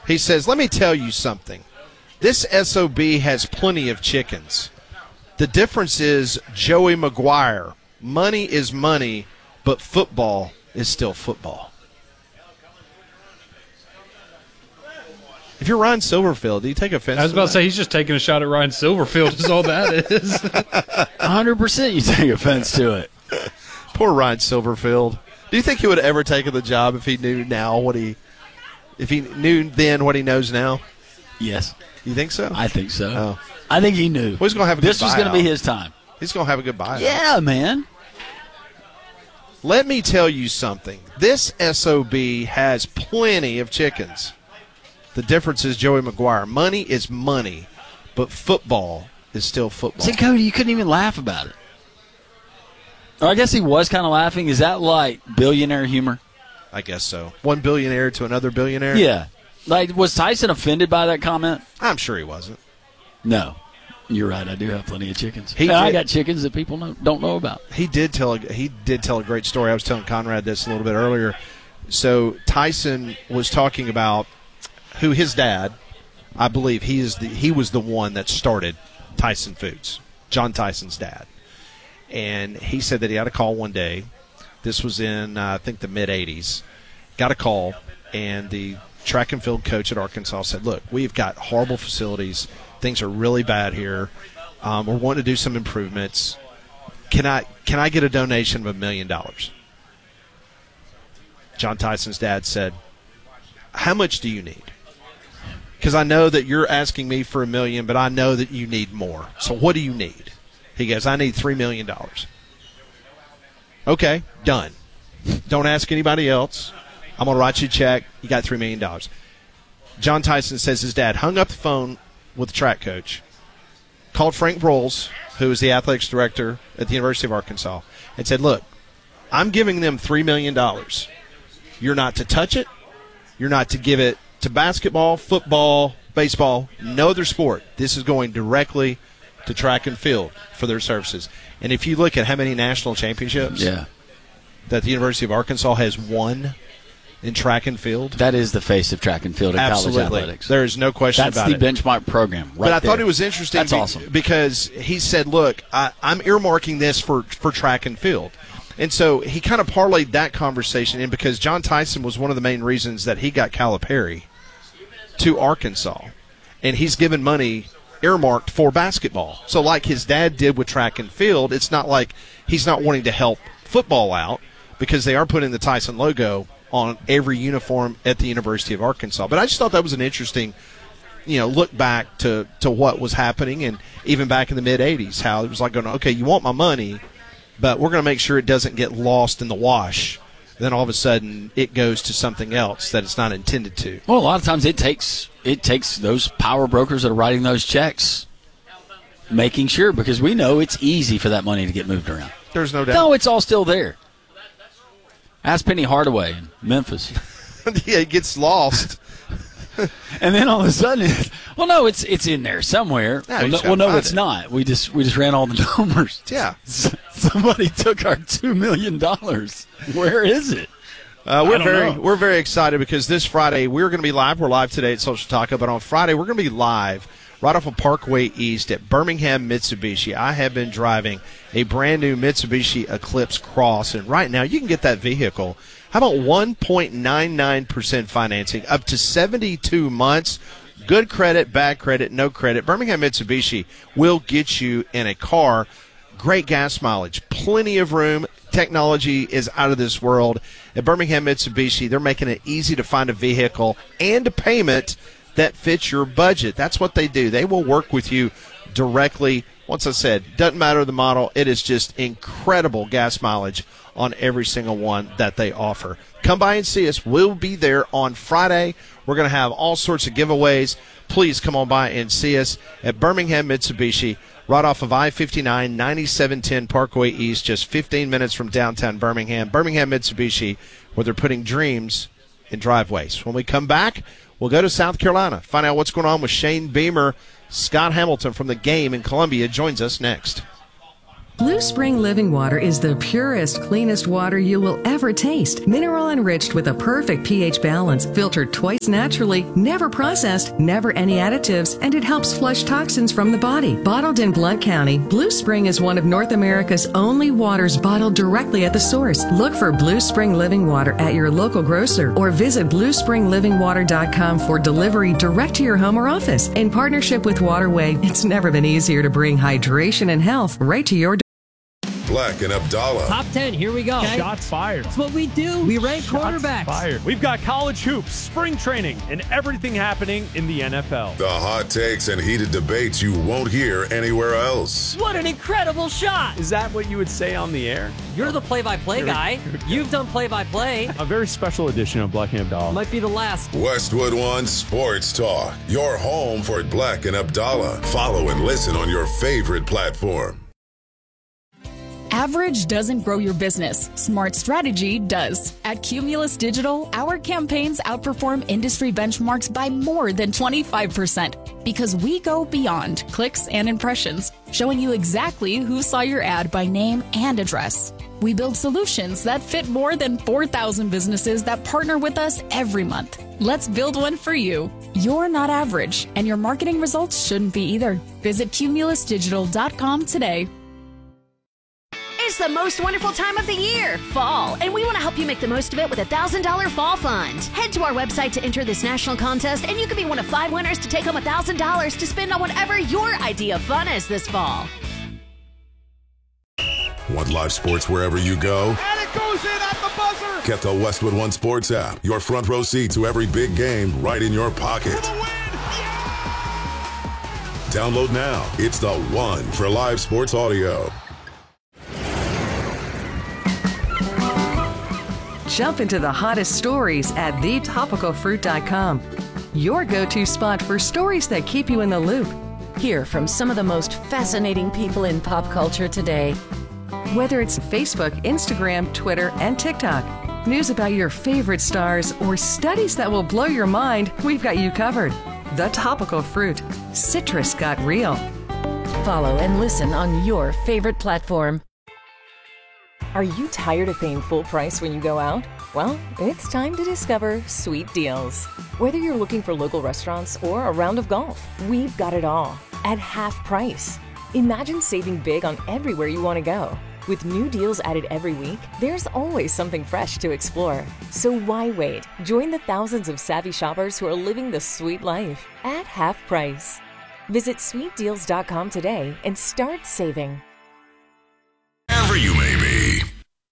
He says, let me tell you something. This SOB has plenty of chickens. The difference is Joey Maguire. Money is money, but football is still football. If you're Ryan Silverfield, do you take offense to that? I was about to say, he's just taking a shot at Ryan Silverfield is all that is. 100% you take offense to it. Poor Ryan Silverfield. Do you think he would have ever taken the job if he knew if he knew then what he knows now? Yes. You think so? I think so. Oh. I think he knew. Well, he's going to have a good This was going to be his time. He's going to have a good buyout. Yeah, man. Let me tell you something. This SOB has plenty of chickens. The difference is Joey Maguire. Money is money, but football is still football. See, Cody, you couldn't even laugh about it. Or I guess he was kind of laughing. Is that like billionaire humor? I guess so. One billionaire to another billionaire? Yeah. Like, was Tyson offended by that comment? I'm sure he wasn't. No. You're right. I do have plenty of chickens. He I did. got chickens that people don't know about. He did tell a great story. I was telling Conrad this a little bit earlier. So Tyson was talking about who his dad, I believe he was the one that started Tyson Foods, John Tyson's dad. And he said that he had a call one day. This was in, I think, the mid-'80s. Got a call, and the track and field coach at Arkansas said, look, we've got horrible facilities. Things are really bad here. We're wanting to do some improvements. Can I get a donation of $1 million? John Tyson's dad said, how much do you need? Because I know that you're asking me for $1 million, but I know that you need more. So what do you need? He goes, I need $3 million. Okay, done. Don't ask anybody else. I'm going to write you a check. You got $3 million. John Tyson says his dad hung up the phone with the track coach, called Frank Broyles, who is the athletics director at the University of Arkansas, and said, look, I'm giving them $3 million. You're not to touch it. You're not to give it to basketball, football, baseball, no other sport. This is going directly to track and field for their services. And if you look at how many national championships that the University of Arkansas has won in track and field. That is the face of track and field in college athletics. There is no question about it. That's the benchmark program But I thought it was interesting. That's awesome. Because he said, look, I'm earmarking this for track and field. And so he kind of parlayed that conversation in because John Tyson was one of the main reasons that he got Calipari to Arkansas. And he's given money earmarked for basketball. So like his dad did with track and field, it's not like he's not wanting to help football out because they are putting the Tyson logo on every uniform at the University of Arkansas. But I just thought that was an interesting, look back to what was happening, and even back in the mid-'80s, how it was like going, okay, you want my money, but we're going to make sure it doesn't get lost in the wash. Then all of a sudden it goes to something else that it's not intended to. Well, a lot of times it takes those power brokers that are writing those checks making sure, because we know it's easy for that money to get moved around. There's no doubt. No, it's all still there. Ask Penny Hardaway in Memphis. Yeah, it gets lost. And then all of a sudden, it's in there somewhere. No, it's not. We just ran all the numbers. Yeah. Somebody took our $2 million. Where is it? We're very excited because this Friday we're going to be live. We're live today at Social Taco, but on Friday we're going to be live right off of Parkway East at Birmingham Mitsubishi. I have been driving a brand new Mitsubishi Eclipse Cross, and right now you can get that vehicle. How about 1.99% financing, up to 72 months? Good credit, bad credit, no credit. Birmingham Mitsubishi will get you in a car. Great gas mileage, plenty of room. Technology is out of this world. At Birmingham Mitsubishi, they're making it easy to find a vehicle and a payment that fits your budget. That's what they do. They will work with you directly. Once I said, doesn't matter the model. It is just incredible gas mileage on every single one that they offer. Come by and see us. We'll be there on Friday. We're going to have all sorts of giveaways. Please come on by and see us at Birmingham Mitsubishi, right off of I-59, 9710 Parkway East, just 15 minutes from downtown Birmingham. Birmingham Mitsubishi, where they're putting dreams in driveways. When we come back, we'll go to South Carolina, find out what's going on with Shane Beamer. Scott Hamilton from The Game in Columbia joins us next. Blue Spring Living Water is the purest, cleanest water you will ever taste. Mineral enriched with a perfect pH balance, filtered twice naturally, never processed, never any additives, and it helps flush toxins from the body. Bottled in Blount County, Blue Spring is one of North America's only waters bottled directly at the source. Look for Blue Spring Living Water at your local grocer or visit bluespringlivingwater.com for delivery direct to your home or office. In partnership with Waterway, it's never been easier to bring hydration and health right to your door. Black and Abdallah. Top 10, here we go. Okay. Shots fired. That's what we do. We rank quarterbacks. Fired. We've got college hoops, spring training, and everything happening in the NFL. The hot takes and heated debates you won't hear anywhere else. What an incredible shot. Is that what you would say on the air? You're the play-by-play guy. You've done play-by-play. A very special edition of Black and Abdallah. Might be the last. Westwood One Sports Talk. Your home for Black and Abdallah. Follow and listen on your favorite platform. Average doesn't grow your business. Smart strategy does. At Cumulus Digital, our campaigns outperform industry benchmarks by more than 25% because we go beyond clicks and impressions, showing you exactly who saw your ad by name and address. We build solutions that fit more than 4,000 businesses that partner with us every month. Let's build one for you. You're not average, and your marketing results shouldn't be either. Visit cumulusdigital.com today. It's the most wonderful time of the year, fall, and we want to help you make the most of it with a $1,000 fall fund. Head to our website to enter this national contest, and you could be one of 5 winners to take home $1,000 to spend on whatever your idea of fun is this fall. Want live sports wherever you go? And it goes in at the buzzer! Get the Westwood One Sports app. Your front row seat to every big game right in your pocket. For the win! Yeah! Download now. It's the one for live sports audio. Jump into the hottest stories at thetopicalfruit.com. Your go-to spot for stories that keep you in the loop. Hear from some of the most fascinating people in pop culture today. Whether it's Facebook, Instagram, Twitter, and TikTok, news about your favorite stars, or studies that will blow your mind, we've got you covered. The Topical Fruit. Citrus got real. Follow and listen on your favorite platform. Are you tired of paying full price when you go out? Well, it's time to discover Sweet Deals. Whether you're looking for local restaurants or a round of golf, we've got it all at half price. Imagine saving big on everywhere you want to go. With new deals added every week, there's always something fresh to explore. So why wait? Join the thousands of savvy shoppers who are living the sweet life at half price. Visit sweetdeals.com today and start saving.